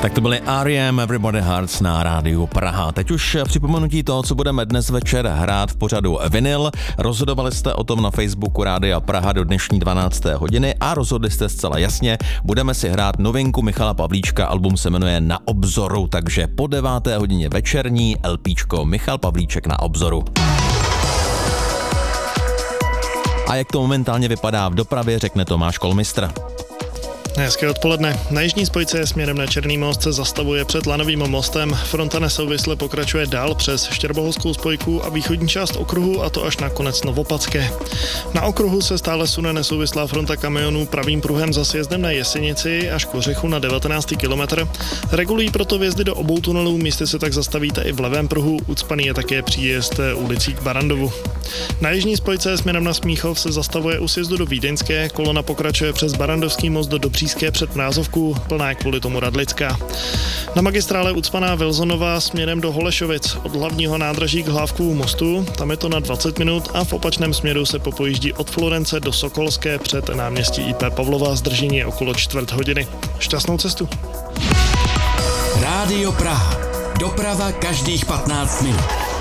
Tak to byly R.E.M. Everybody Hearts na rádiu Praha. Teď už připomenutí toho, co budeme dnes večer hrát v pořadu Vinyl. Rozhodovali jste o tom na Facebooku Rádia Praha do dnešní 12. hodiny a rozhodli jste zcela jasně. Budeme si hrát novinku Michala Pavlíčka, album se jmenuje Na obzoru, takže po 9. hodině večerní LPčko Michal Pavlíček Na obzoru. A jak to momentálně vypadá v dopravě, řekne Tomáš Kolmistr. Hezké odpoledne. Na jižní spojce směrem na Černý most se zastavuje před Lanovým mostem. Fronta nesouvisle pokračuje dál přes Štěrboholskou spojku a východní část okruhu, a to až na konec Novopatské. Na okruhu se stále sune nesouvislá fronta kamionů pravým pruhem za sjezdem na Jesenici až k Ořechu na 19. kilometr. Regulují proto vjezdy do obou tunelů, místy se tak zastavíte i v levém pruhu, ucpaný je také příjezd ulicí k Barandovu. Na jižní spojce směrem na Smíchov se zastavuje u sjezdu do Vídeňské, kolona pokračuje přes Barandovský most do Dobříské před Mrázovku, plná je kvůli tomu Radlická. Na magistrále ucpaná Vilzonová směrem do Holešovic od hlavního nádraží k Hlávkovu mostu, tam je to na 20 minut a v opačném směru se popojíždí od Florence do Sokolské před náměstí IP Pavlova, zdržení je okolo čtvrt hodiny. Šťastnou cestu. Rádio Praha. Doprava každých 15 minut.